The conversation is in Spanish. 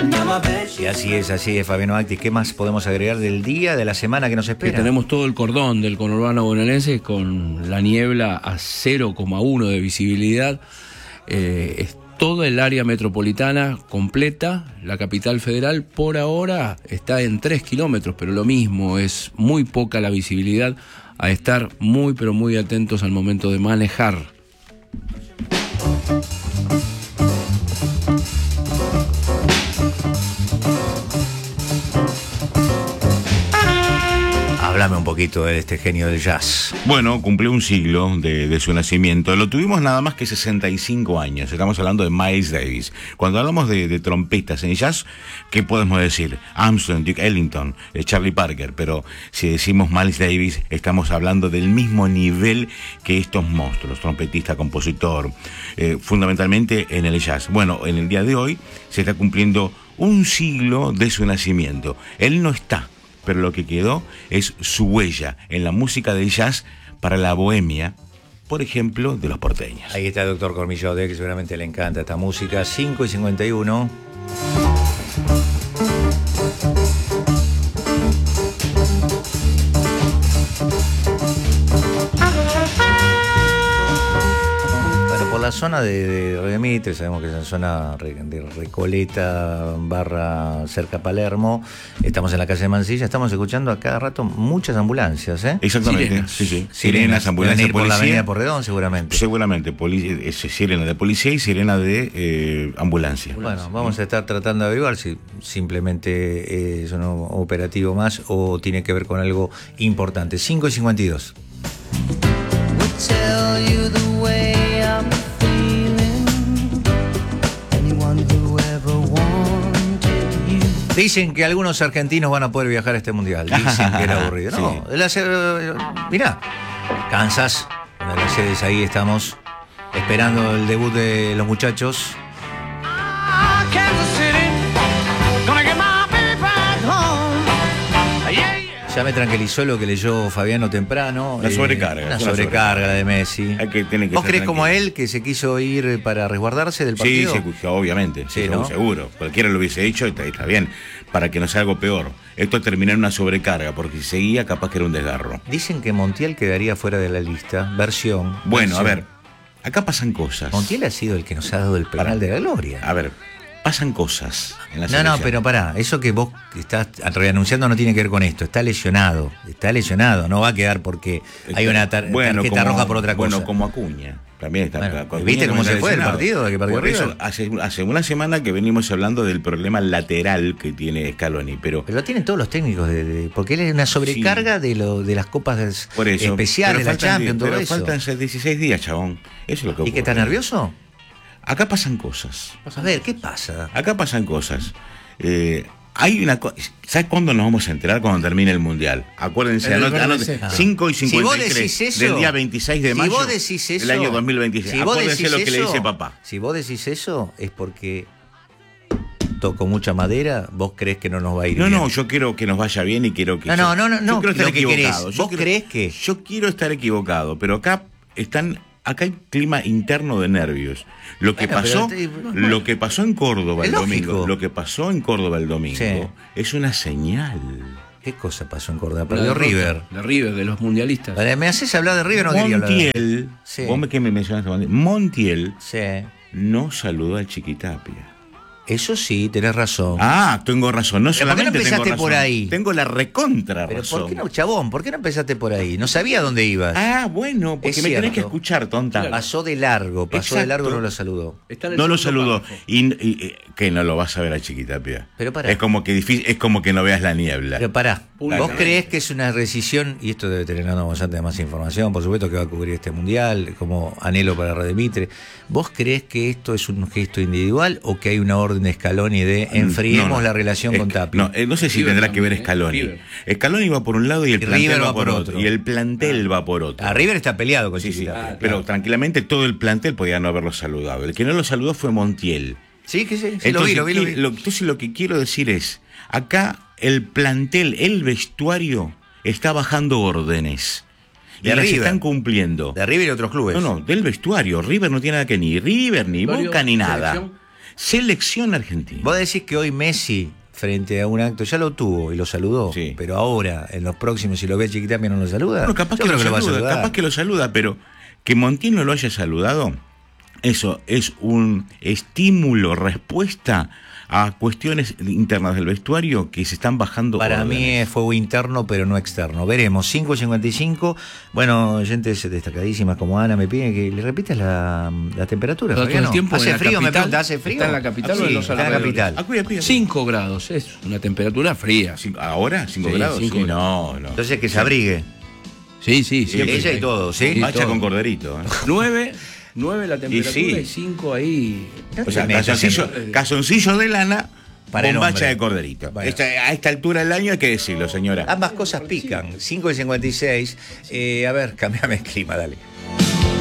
Y así es, Fabiano Actis. ¿Qué más podemos agregar del día, de la semana que nos espera? Que tenemos todo el cordón del conurbano bonaerense con la niebla a 0,1 de visibilidad. Es toda el área metropolitana completa. La capital federal por ahora está en 3 kilómetros, pero lo mismo, es muy poca la visibilidad. A estar muy, pero muy atentos al momento de manejar. Háblame un poquito de este genio del jazz. Bueno, cumplió un siglo de su nacimiento. Lo tuvimos nada más que 65 años. Estamos hablando de Miles Davis. Cuando hablamos de trompetas en jazz, ¿qué podemos decir? Armstrong, Duke Ellington, Charlie Parker. Pero si decimos Miles Davis, estamos hablando del mismo nivel que estos monstruos. Trompetista, compositor, fundamentalmente en el jazz. Bueno, en el día de hoy se está cumpliendo un siglo de su nacimiento. Él no está, pero lo que quedó es su huella en la música del jazz para la bohemia, por ejemplo, de los porteños. Ahí está el doctor Cormillode, que seguramente le encanta esta música. 5:51. La zona de Redemitre, sabemos que es una zona de Recoleta / cerca Palermo. Estamos en la calle de Mansilla, estamos escuchando a cada rato muchas ambulancias, ¿eh? Exactamente, Sirenas. sí. Sirenas, ambulancias, por policía. la avenida Porredón, seguramente. Seguramente, sirena de policía y sirena de ambulancia. Bueno, vamos a estar tratando de averiguar si simplemente es un operativo más o tiene que ver con algo importante. 5:52. Dicen que algunos argentinos van a poder viajar a este mundial. Dicen que era aburrido. No, sí. Mirá, Kansas, una de las sedes, ahí estamos esperando el debut de los muchachos. Ya me tranquilizó lo que leyó Fabiano temprano. La sobrecarga. La sobrecarga de Messi. ¿Vos crees como él que se quiso ir para resguardarse del partido? Sí, obviamente. Sí, ¿no? Seguro. Cualquiera lo hubiese hecho y está bien. Para que no sea algo peor. Esto terminó en una sobrecarga, porque si seguía, capaz que era un desgarro. Dicen que Montiel quedaría fuera de la lista. Versión. A ver. Acá pasan cosas. Montiel ha sido el que nos ha dado el penal de la gloria. A ver. Pasan cosas en la selección. No, pero pará, eso que vos estás reanunciando no tiene que ver con esto. Está lesionado, no va a quedar porque hay una tarjeta roja por otra cosa. Bueno, como Acuña. También está. ¿Viste cómo se fue el partido? Que perdió por eso, hace una semana que venimos hablando del problema lateral que tiene Scaloni, pero lo tienen todos los técnicos, porque él es una sobrecarga de las copas especiales, la Champions, todo eso. Faltan 16 días, chabón. Eso es lo que ocurre. ¿Y que está nervioso? Acá pasan cosas. A ver, ¿qué pasa? Acá pasan cosas. Hay una cosa. ¿Sabes cuándo nos vamos a enterar? Cuando termine el Mundial. Acuérdense, 5:53 del día 26 de mayo del año 2026. Acuérdense lo que le dice papá. Si vos decís eso, es porque toco mucha madera. ¿Vos crees que no nos va a ir bien? No, yo quiero que nos vaya bien y quiero que... No. Yo quiero estar equivocado. ¿Vos crees que...? Yo quiero estar equivocado, pero acá hay clima interno de nervios. Lo que pasó en Córdoba el domingo, es una señal. ¿Qué cosa pasó en Córdoba? Perdió River. La River, de los mundialistas. ¿Me haces hablar de River? No quería hablar de Montiel, vos que me mencionaste, Montiel no saludó al Chiquitapia. Eso sí, tenés razón. Tengo razón. No solamente ¿por qué no empezaste tengo razón, por ahí? Tengo la recontra pero razón. ¿Por qué no, chabón? ¿Por qué no empezaste por ahí? No sabía dónde ibas. Bueno, porque me tenés que escuchar, tonta. Pasó de largo, no lo saludó. No lo saludó. Y que no lo vas a ver a Chiquitapia. Pero pará. Es como que no veas la niebla. Pero pará. ¿Vos creés que es una rescisión? Y esto debe tener bastante más información, por supuesto que va a cubrir este mundial, como anhelo para Redemitre. ¿Vos creés que esto es un gesto individual o que hay una orden de Scaloni de enfriemos la relación con Tapia? No sé si River tendrá que ver Scaloni. Scaloni va por un lado y el plantel va por otro. Y el plantel va por otro. River está peleado con Chiquitapia. Pero tranquilamente todo el plantel podía no haberlo saludado. El que no lo saludó fue Montiel. Sí, lo vi. Entonces lo que quiero decir es, acá el plantel, el vestuario, está bajando órdenes. Y las están cumpliendo. De River y otros clubes. No, del vestuario. River no tiene nada que ni River, ni Boca, ni nada. Selección argentina. Vos decís que hoy Messi, frente a un acto, ya lo tuvo y lo saludó, Sí. pero ahora, en los próximos, si lo ve Chiquitapia, también no lo saluda. Bueno, capaz Yo que creo lo que lo va a saluda, saludar. capaz que lo saluda, pero que Montiel no lo haya saludado, eso es un estímulo, respuesta a cuestiones internas del vestuario que se están bajando. Para mí órdenes. es fuego interno, pero no externo. Veremos, 5:55. Bueno, gente destacadísimas como Ana me piden que le repitas la temperatura. Todo Fabiano. el tiempo en ¿Hace la frío? Me capital. pregunta, ¿hace frío? ¿Está en la capital Sí, o en los está en la alrededores? capital. Cuida. 5 grados, es una temperatura fría. ¿Ahora? ¿5 Sí, grados? 5 Sí, no. Entonces que se abrigue. Sí, siempre. Ella y todo, ¿sí? Bacha todo. con corderito. 9 la temperatura y sí. 5 ahí. O sea, Te metas calzoncillo de lana Para el bombacha hombre. de corderito. Bueno. A esta altura del año hay que decirlo, señora. Ambas cosas pican. 5:56. A ver, cambiame el clima, dale.